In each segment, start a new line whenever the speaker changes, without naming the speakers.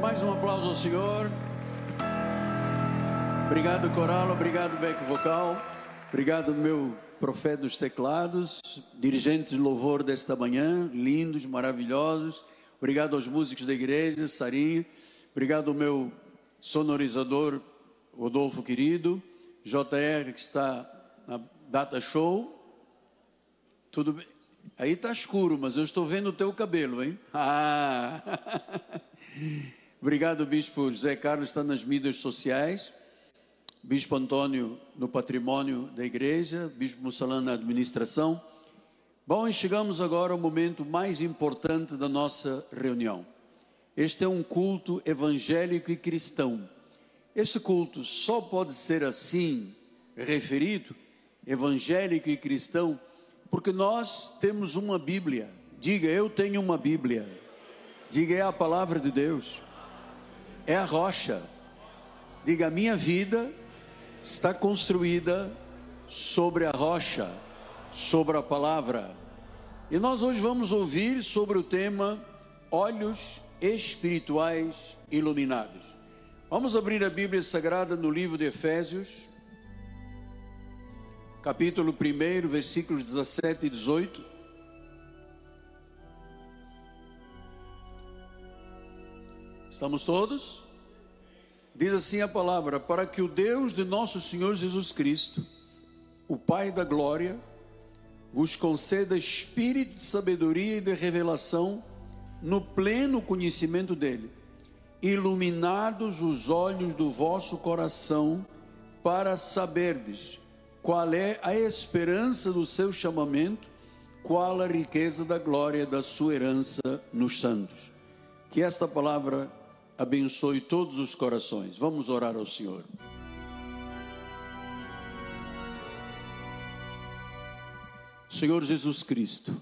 Mais um aplauso ao Senhor. Obrigado, coral. Obrigado, back vocal. Obrigado, meu profeta dos teclados, dirigentes de louvor desta manhã, lindos, maravilhosos. Obrigado aos músicos da igreja, Sarinha. Obrigado ao meu sonorizador, Rodolfo querido. JR, que está na Data Show. Tudo bem? Aí está escuro, mas eu estou vendo o teu cabelo, hein? Obrigado, Bispo José Carlos, está nas mídias sociais. Bispo Antônio no patrimônio da igreja. Bispo Mussalã na administração. Bom, e chegamos agora ao momento mais importante da nossa reunião. Este é um culto evangélico e cristão. Este culto só pode ser assim referido, evangélico e cristão, porque nós temos uma Bíblia. Diga, eu tenho uma Bíblia. Diga, é a palavra de Deus. É a rocha. Diga, a minha vida está construída sobre a rocha, sobre a palavra. E nós hoje vamos ouvir sobre o tema olhos espirituais iluminados. Vamos abrir a Bíblia Sagrada no livro de Efésios, capítulo 1, versículos 17 e 18. Estamos todos? Diz assim a palavra: para que o Deus de nosso Senhor Jesus Cristo, o Pai da glória, vos conceda espírito de sabedoria e de revelação no pleno conhecimento dele, iluminados os olhos do vosso coração, para saberdes qual é a esperança do seu chamamento, qual a riqueza da glória da sua herança nos santos. Que esta palavra abençoe todos os corações. Vamos orar ao Senhor. Senhor Jesus Cristo,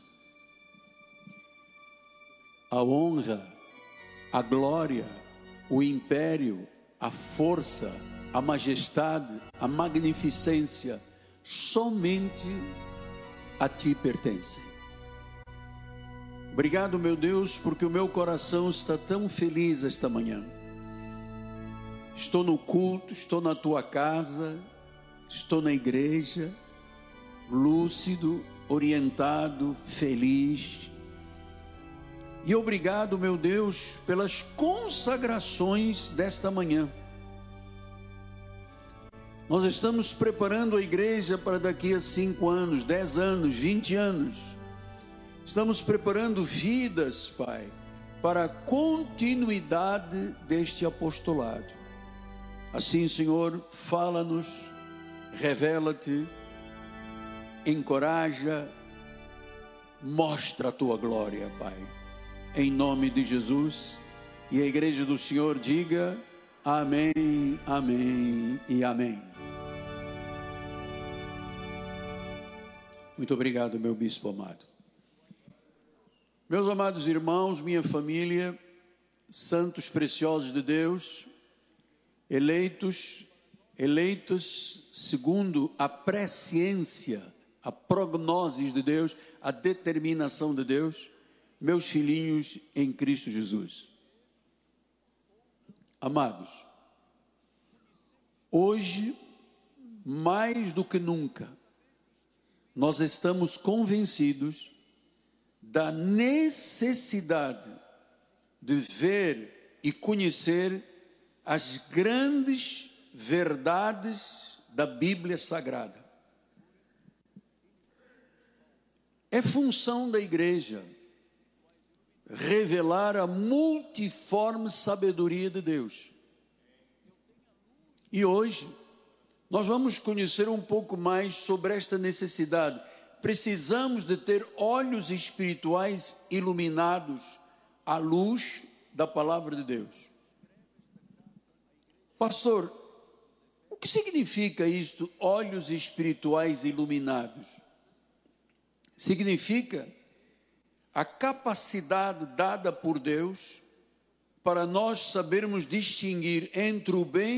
a honra, a glória, o império, a força, a majestade, a magnificência, somente a Ti pertencem. Obrigado, meu Deus, porque o meu coração está tão feliz esta manhã. Estou no culto, estou na Tua casa, estou na igreja, lúcido, orientado, feliz. E obrigado, meu Deus, pelas consagrações desta manhã. Nós estamos preparando a igreja para daqui a 5 anos, 10 anos, 20 anos. Estamos preparando vidas, Pai, para a continuidade deste apostolado. Assim, Senhor, fala-nos, revela-te, encoraja, mostra a Tua glória, Pai. Em nome de Jesus. E a igreja do Senhor diga amém, amém e amém. Muito obrigado, meu bispo amado. Meus amados irmãos, minha família, santos preciosos de Deus, eleitos segundo a presciência, a prognose de Deus, a determinação de Deus, meus filhinhos em Cristo Jesus. Amados, hoje, mais do que nunca, nós estamos convencidos da necessidade de ver e conhecer as grandes verdades da Bíblia Sagrada. É função da igreja revelar a multiforme sabedoria de Deus. E hoje nós vamos conhecer um pouco mais sobre esta necessidade. Precisamos de ter olhos espirituais iluminados à luz da palavra de Deus. Pastor, o que significa isto, olhos espirituais iluminados? Significa a capacidade dada por Deus para nós sabermos distinguir entre o bem